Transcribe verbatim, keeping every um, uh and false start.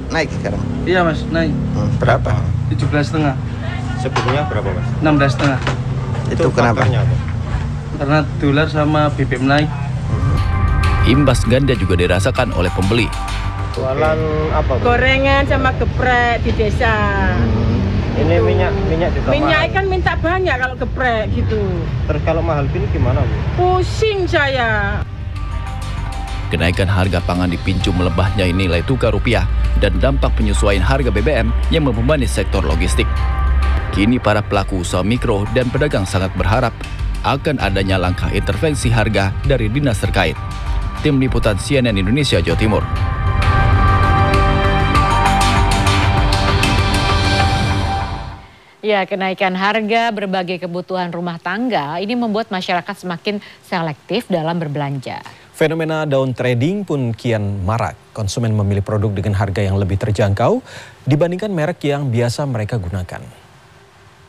naik sekarang? Iya mas, naik. Hmm, berapa? tujuh belas setengah. Sebelumnya berapa mas? enam belas setengah. Itu, Itu kenapa? Apa? Karena dolar sama B B M naik. Imbas ganda juga dirasakan oleh pembeli. Jualan apa? Bu? Gorengan sama geprek di desa. Hmm. Ini Gitu. minyak minyak juga Minyak mahal. kan minta banyak kalau geprek gitu. Terus kalau mahal gini gimana Bu? Pusing saya. Kenaikan harga pangan dipicu melemahnya nilai tukar rupiah dan dampak penyesuaian harga B B M yang membebani sektor logistik. Kini para pelaku usaha mikro dan pedagang sangat berharap akan adanya langkah intervensi harga dari dinas terkait. Tim Liputan C N N Indonesia Jawa Timur. Ya, kenaikan harga berbagai kebutuhan rumah tangga ini membuat masyarakat semakin selektif dalam berbelanja. Fenomena down trading pun kian marak. Konsumen memilih produk dengan harga yang lebih terjangkau dibandingkan merek yang biasa mereka gunakan.